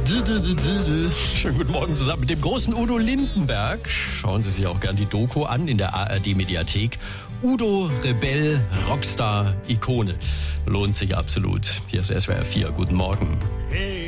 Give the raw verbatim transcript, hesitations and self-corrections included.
Schönen guten Morgen zusammen mit dem großen Udo Lindenberg. Schauen Sie sich auch gern die Doku an in der A R D-Mediathek. Udo, Rebell, Rockstar, Ikone. Lohnt sich absolut. Hier ist S W R vier. Guten Morgen.